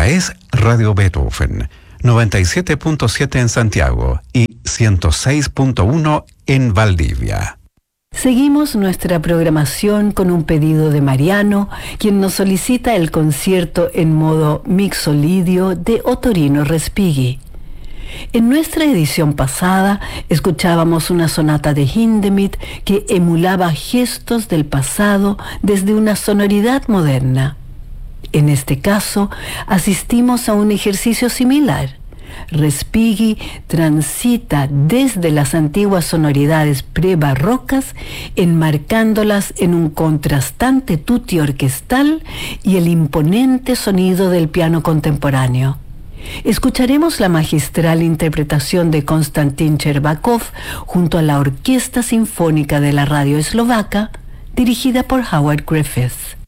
Esta es Radio Beethoven, 97.7 en Santiago y 106.1 en Valdivia. Seguimos nuestra programación con un pedido de Mariano, quien nos solicita el concierto en modo mixolidio de Ottorino Respighi. En nuestra edición pasada escuchábamos una sonata de Hindemith que emulaba gestos del pasado desde una sonoridad moderna. En este caso, asistimos a un ejercicio similar. Respighi transita desde las antiguas sonoridades prebarrocas, enmarcándolas en un contrastante tutti orquestal y el imponente sonido del piano contemporáneo. Escucharemos la magistral interpretación de Konstantin Chervakov junto a la Orquesta Sinfónica de la Radio Eslovaca, dirigida por Howard Griffith.